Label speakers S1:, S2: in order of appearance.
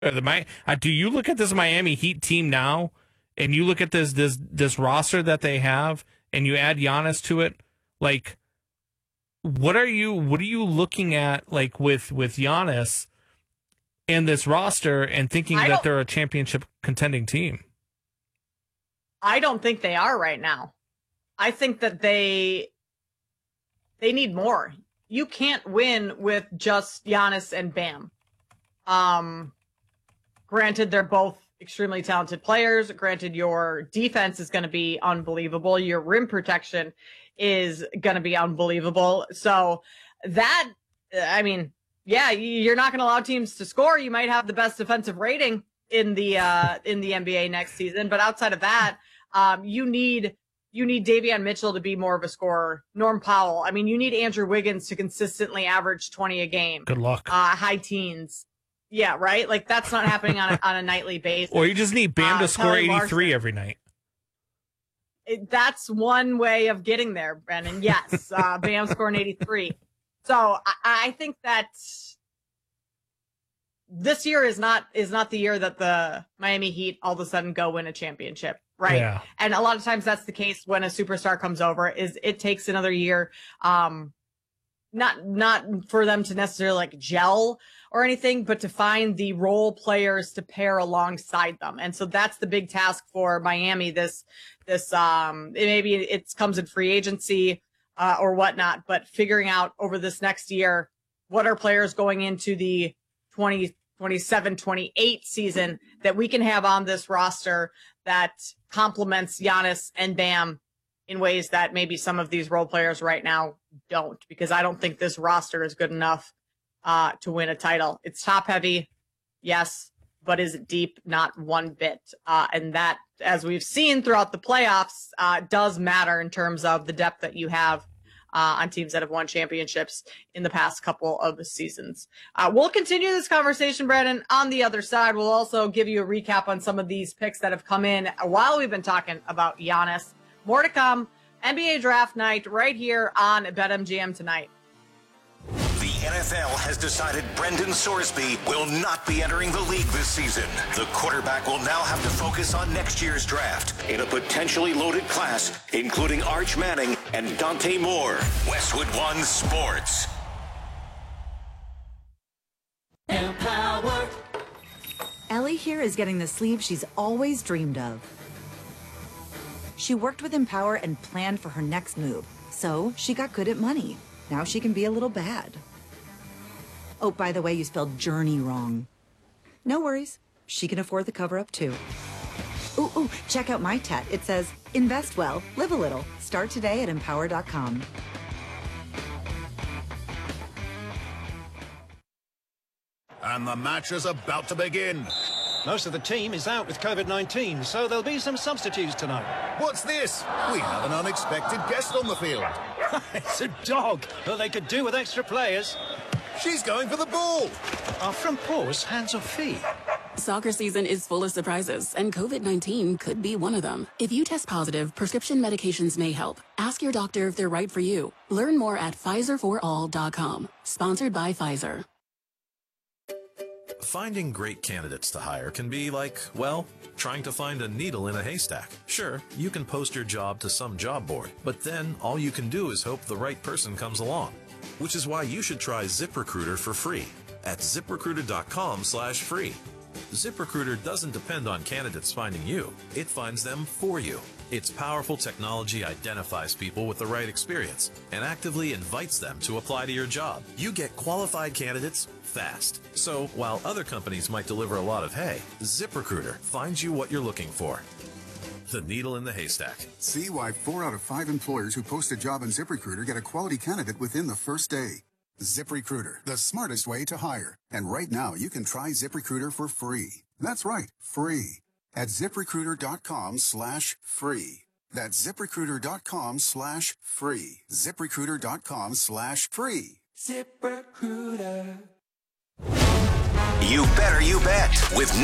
S1: Do you look at this Miami Heat team now, and you look at this roster that they have, and you add Giannis to it? Like, what are you looking at, like, with Giannis and this roster, and thinking that they're a championship contending team?
S2: I don't think they are right now. I think that they need more. You can't win with just Giannis and Bam. Granted, they're both extremely talented players. Granted, your defense is going to be unbelievable. Your rim protection is going to be unbelievable. So that, I mean, yeah, you're not going to allow teams to score. You might have the best defensive rating in the NBA next season. But outside of that, you need Davion Mitchell to be more of a scorer. Norm Powell. I mean, you need Andrew Wiggins to consistently average 20 a game.
S1: Good luck.
S2: High teens. Yeah, right? Like, that's not happening on a nightly basis.
S1: Or you just need Bam to score 83 every night.
S2: That's one way of getting there, Brennan. Yes, Bam scoring 83. So I think that this year is not the year that the Miami Heat all of a sudden go win a championship, right? Yeah. And a lot of times that's the case when a superstar comes over. Is it takes another year, not for them to necessarily like gel or anything, but to find the role players to pair alongside them. And so that's the big task for Miami. This maybe it comes in free agency or whatnot, but figuring out over this next year, what are players going into the 2027-28 season that we can have on this roster that complements Giannis and Bam in ways that maybe some of these role players right now don't, because I don't think this roster is good enough to win a title. It's top heavy, yes, but is it deep? Not one bit. And that, as we've seen throughout the playoffs, does matter in terms of the depth that you have on teams that have won championships in the past couple of seasons. We'll continue this conversation, Brandon, on the other side. We'll also give you a recap on some of these picks that have come in while we've been talking about Giannis. More to come. NBA Draft Night right here on BetMGM tonight.
S3: The NFL has decided Brendan Sorsby will not be entering the league this season. The quarterback will now have to focus on next year's draft in a potentially loaded class, including Arch Manning and Dante Moore. Westwood One Sports.
S4: Empowered. Ellie here is getting the sleeve she's always dreamed of. She worked with Empower and planned for her next move, so she got good at money. Now she can be a little bad. Oh, by the way, you spelled journey wrong. No worries. She can afford the cover-up, too. Ooh, check out my tat. It says, invest well, live a little. Start today at empower.com.
S5: And the match is about to begin.
S6: Most of the team is out with COVID-19, so there'll be some substitutes tonight.
S5: What's this? We have an unexpected guest on the field.
S6: It's a dog. Well, they could do with extra players.
S5: She's going for the ball.
S6: Are front paws hands or feet?
S7: Soccer season is full of surprises, and COVID-19 could be one of them. If you test positive, prescription medications may help. Ask your doctor if they're right for you. Learn more at PfizerForAll.com. Sponsored by Pfizer.
S8: Finding great candidates to hire can be like, well, trying to find a needle in a haystack. Sure, you can post your job to some job board, but then all you can do is hope the right person comes along. Which is why you should try ZipRecruiter for free at ZipRecruiter.com/free. ZipRecruiter doesn't depend on candidates finding you. It finds them for you. Its powerful technology identifies people with the right experience and actively invites them to apply to your job. You get qualified candidates fast. So while other companies might deliver a lot of hay, ZipRecruiter finds you what you're looking for. The needle in the haystack.
S9: See why 4 out of 5 employers who post a job on ZipRecruiter get a quality candidate within the first day. ZipRecruiter, the smartest way to hire. And right now, you can try ZipRecruiter for free. That's right, free. At ZipRecruiter.com/free. That's ZipRecruiter.com/free. ZipRecruiter.com/free.
S3: ZipRecruiter. You better you bet with